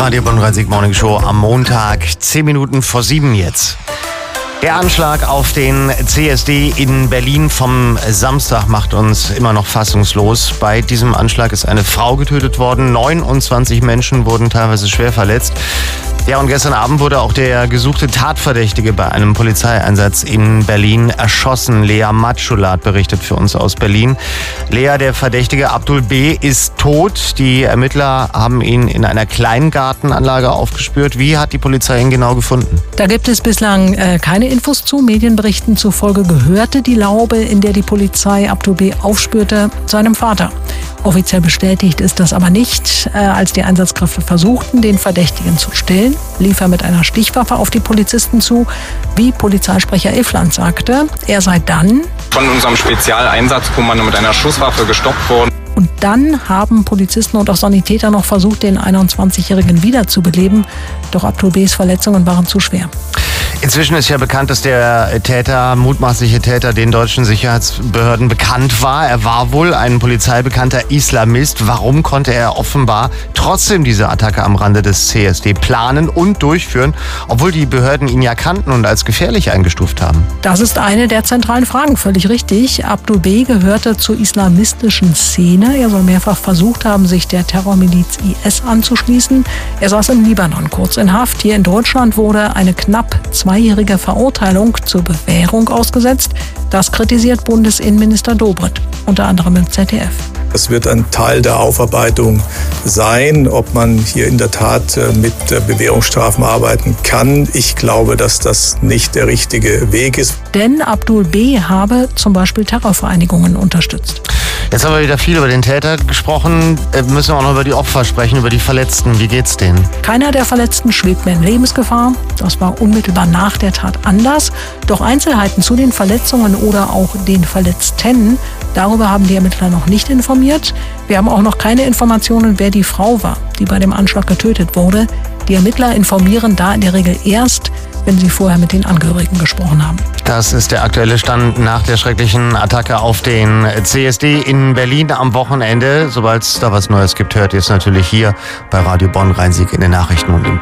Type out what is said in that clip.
Radio Bonn-Rhein-Sieg Morning Show am Montag, 10 Minuten vor 7 jetzt. Der Anschlag auf den CSD in Berlin vom Samstag macht uns immer noch fassungslos. Bei diesem Anschlag ist eine Frau getötet worden, 29 Menschen wurden teilweise schwer verletzt. Ja, und gestern Abend wurde auch der gesuchte Tatverdächtige bei einem Polizeieinsatz in Berlin erschossen. Lea Matschulat berichtet für uns aus Berlin. Lea, der Verdächtige Abdul B. ist tot. Die Ermittler haben ihn in einer Kleingartenanlage aufgespürt. Wie hat die Polizei ihn genau gefunden? Da gibt es bislang keine Infos zu. Medienberichten zufolge gehörte die Laube, in der die Polizei Abdul B. aufspürte, seinem Vater. Offiziell bestätigt ist das aber nicht. Als die Einsatzkräfte versuchten, den Verdächtigen zu stellen, lief er mit einer Stichwaffe auf die Polizisten zu. Wie Polizeisprecher Iffland sagte, er sei dann von unserem Spezialeinsatzkommando mit einer Schusswaffe gestoppt worden. Und dann haben Polizisten und auch Sanitäter noch versucht, den 21-Jährigen wiederzubeleben. Doch Abdul B.'s Verletzungen waren zu schwer. Inzwischen ist ja bekannt, dass der Täter, mutmaßliche Täter, den deutschen Sicherheitsbehörden bekannt war. Er war wohl ein polizeibekannter Islamist. Warum konnte er offenbar trotzdem diese Attacke am Rande des CSD planen und durchführen, obwohl die Behörden ihn ja kannten und als gefährlich eingestuft haben? Das ist eine der zentralen Fragen, völlig richtig. Abdul B. gehörte zur islamistischen Szene. Er soll mehrfach versucht haben, sich der Terrormiliz IS anzuschließen. Er saß im Libanon kurz in Haft. Hier in Deutschland wurde eine knapp zweijährige Verurteilung zur Bewährung ausgesetzt. Das kritisiert Bundesinnenminister Dobrindt, unter anderem im ZDF. Das wird ein Teil der Aufarbeitung sein, ob man hier in der Tat mit Bewährungsstrafen arbeiten kann. Ich glaube, dass das nicht der richtige Weg ist. Denn Abdul B. habe zum Beispiel Terrorvereinigungen unterstützt. Jetzt haben wir wieder viel über den Täter gesprochen. Müssen wir auch noch über die Opfer sprechen, über die Verletzten. Wie geht's denen? Keiner der Verletzten schwebt mehr in Lebensgefahr. Das war unmittelbar nach der Tat anders. Doch Einzelheiten zu den Verletzungen oder auch den Verletzten, darüber haben die Ermittler noch nicht informiert. Wir haben auch noch keine Informationen, wer die Frau war, die bei dem Anschlag getötet wurde. Die Ermittler informieren da in der Regel erst, wenn sie vorher mit den Angehörigen gesprochen haben. Das ist der aktuelle Stand nach der schrecklichen Attacke auf den CSD in Berlin am Wochenende. Sobald es da was Neues gibt, hört ihr es natürlich hier bei Radio Bonn-Rhein-Sieg in den Nachrichten und im